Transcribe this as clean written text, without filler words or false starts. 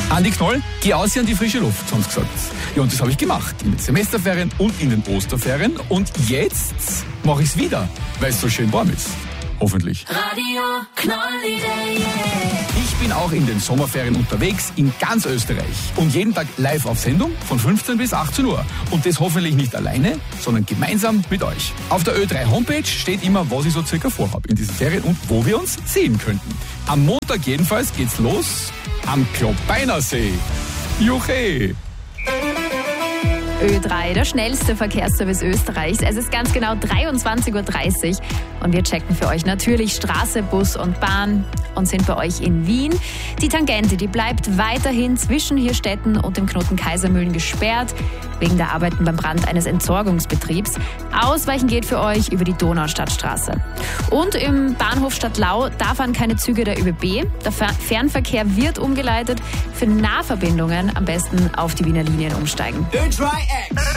Andi Knoll, geh aus hier an die frische Luft, haben sie gesagt. Ja, und das habe ich gemacht. In den Semesterferien und in den Osterferien. Und jetzt mache ich es wieder, weil es so schön warm ist. Hoffentlich. Radio Knoll-Idee. Ich bin auch in den Sommerferien unterwegs in ganz Österreich. Und jeden Tag live auf Sendung von 15 bis 18 Uhr. Und das hoffentlich nicht alleine, sondern gemeinsam mit euch. Auf der Ö3 Homepage steht immer, was ich so circa vorhabe in diesen Ferien und wo wir uns sehen könnten. Am Montag jedenfalls geht's los am Klobeinersee. Juche! Ö3, der schnellste Verkehrsservice Österreichs. Es ist ganz genau 23:30 Uhr und wir checken für euch natürlich Straße, Bus und Bahn und sind bei euch in Wien. Die Tangente, die bleibt weiterhin zwischen Hirstetten und dem Knoten Kaisermühlen gesperrt, wegen der Arbeiten beim Brand eines Entsorgungsbetriebs. Ausweichen geht für euch über die Donaustadtstraße. Und im Bahnhof Stadtlau, da fahren keine Züge der ÖBB. Der Fernverkehr wird umgeleitet. Für Nahverbindungen am besten auf die Wiener Linien umsteigen. Ö3X.